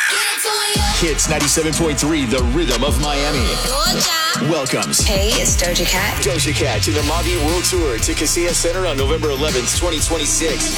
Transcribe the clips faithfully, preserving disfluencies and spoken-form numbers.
Hits ninety-seven point three, the rhythm of Miami. Georgia. Welcomes. Hey, it's Doja Cat. Doja Cat to the Mavi World Tour to Kaseya Center on November eleventh, twenty twenty-six.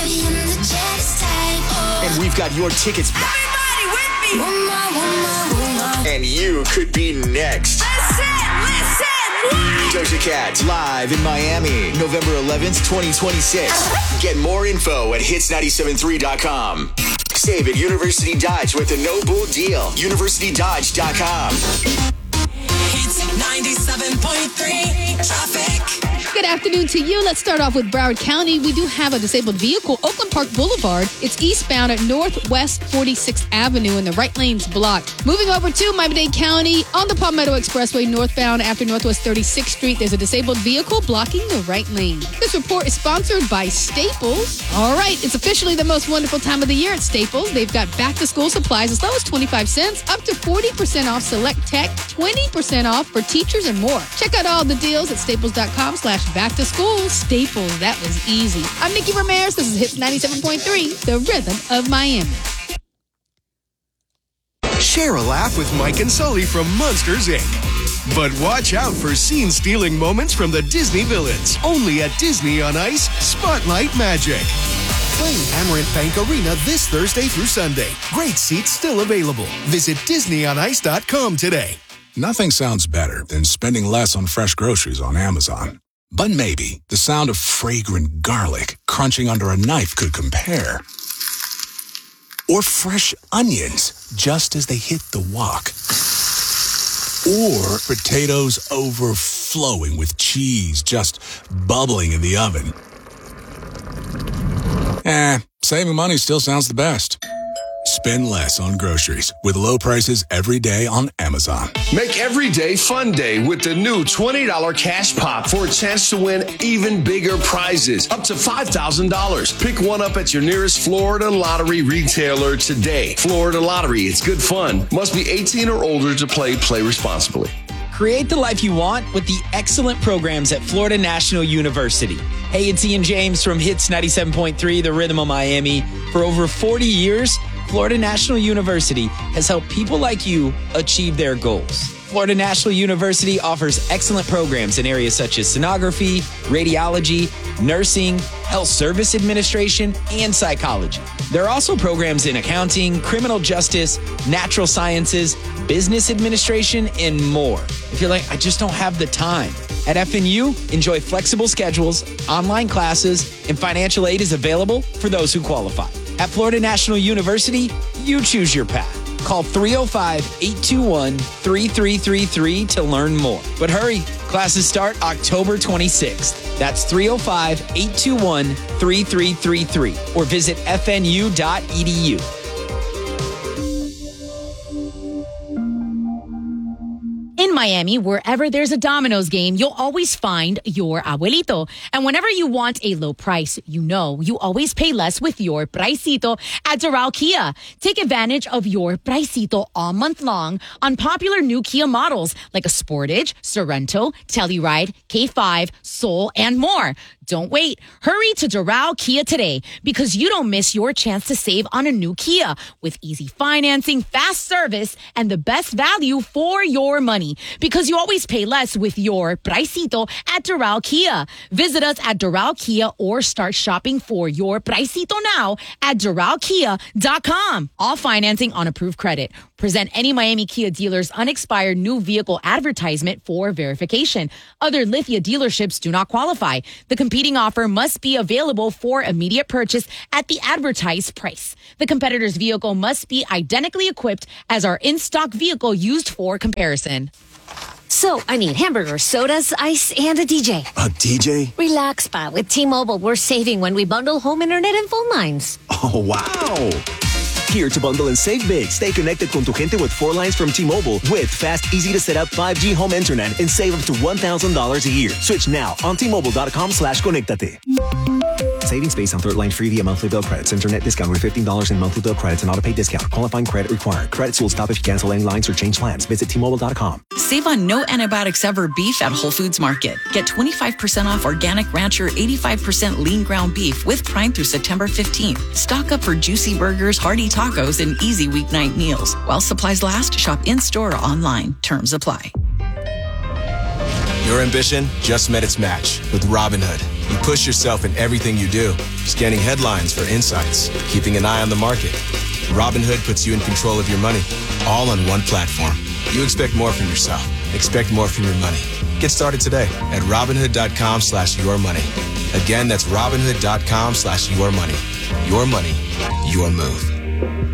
And we've got your tickets back. Everybody with me. One more, one more, one more. And you could be next. Listen, listen. What? Doja Cat live in Miami, November eleventh, twenty twenty-six. Get more info at hits nine seven three dot com. Save at University Dodge with a no bull deal. university dodge dot com. Hits ninety-seven point three traffic. Good afternoon to you. Let's start off with Broward County. We do have a disabled vehicle, Oakland Park Boulevard. It's eastbound at Northwest forty-sixth Avenue and the right lane's blocked. Moving over to Miami-Dade County on the Palmetto Expressway northbound after Northwest thirty-sixth Street. There's a disabled vehicle blocking the right lane. This report is sponsored by Staples. All right, it's officially the most wonderful time of the year at Staples. They've got back-to-school supplies as low as twenty-five cents, up to forty percent off select tech, twenty percent off for teachers and more. Check out all the deals at staples.com slash back to school. Staples, that was easy. I'm Nikki Ramirez. This is Hits ninety-seven point three, the rhythm of Miami. Share a laugh with Mike and Sully from Monsters, Incorporated. But watch out for scene-stealing moments from the Disney villains. Only at Disney on Ice, Spotlight Magic. Playing Amarant Bank Arena this Thursday through Sunday. Great seats still available. Visit disney on ice dot com today. Nothing sounds better than spending less on fresh groceries on Amazon. But maybe the sound of fragrant garlic crunching under a knife could compare. Or fresh onions just as they hit the wok. Or potatoes overflowing with cheese just bubbling in the oven. Eh, saving money still sounds the best. Spend less on groceries with low prices every day on Amazon. Make every day fun day with the new twenty dollars Cash Pop for a chance to win even bigger prizes, up to five thousand dollars. Pick one up at your nearest Florida Lottery retailer today. Florida Lottery, it's good fun. Must be eighteen or older to play. Play responsibly. Create the life you want with the excellent programs at Florida National University. Hey, it's Ian James from Hits ninety-seven point three, the rhythm of Miami. For over forty years, Florida National University has helped people like you achieve their goals. Florida National University offers excellent programs in areas such as sonography, radiology, nursing, health service administration, and psychology. There are also programs in accounting, criminal justice, natural sciences, business administration, and more. If you're like, I just don't have the time. At F N U, enjoy flexible schedules, online classes, and financial aid is available for those who qualify. At Florida National University, you choose your path. Call three oh five, eight two one, three three three three to learn more. But hurry, classes start October twenty-sixth. That's three oh five, eight two one, three three three three or visit f n u dot e d u. In Miami, wherever there's a Domino's game, you'll always find your abuelito. And whenever you want a low price, you know you always pay less with your Pricito at Doral Kia. Take advantage of your Pricito all month long on popular new Kia models like a Sportage, Sorento, Telluride, K five, Soul, and more. Don't wait. Hurry to Doral Kia today because you don't miss your chance to save on a new Kia with easy financing, fast service, and the best value for your money because you always pay less with your Pricito at Doral Kia. Visit us at Doral Kia or start shopping for your Pricito now at doral kia dot com. All financing on approved credit. Present any Miami Kia dealer's unexpired new vehicle advertisement for verification. Other Lithia dealerships do not qualify. The competing offer must be available for immediate purchase at the advertised price. The competitor's vehicle must be identically equipped as our in-stock vehicle used for comparison. So, I need hamburgers, sodas, ice, and a D J. A D J? Relax, pa. With T-Mobile, we're saving when we bundle home internet and phone lines. Oh, wow. Here to bundle and save big. Stay connected con tu gente with four lines from T-Mobile with fast, easy-to-set-up five G home internet and save up to one thousand dollars a year. Switch now on T Mobile dot com slash conectate. Savings based on third line free via monthly bill credits. Internet discount with fifteen dollars in monthly bill credits and auto pay discount. Qualifying credit required. Credits will stop if you cancel any lines or change plans. Visit T Mobile dot com. Save on no antibiotics ever beef at Whole Foods Market. Get twenty-five percent off organic rancher eighty-five percent lean ground beef with Prime through September fifteenth. Stock up for juicy burgers, hearty tacos, and easy weeknight meals. While supplies last, shop in-store or online. Terms apply. Your ambition just met its match with Robinhood. You push yourself in everything you do, scanning headlines for insights, keeping an eye on the market. Robinhood puts you in control of your money, all on one platform. You expect more from yourself. Expect more from your money. Get started today at Robinhood.com slash your money. Again, that's Robinhood.com slash your money. Your money, your move.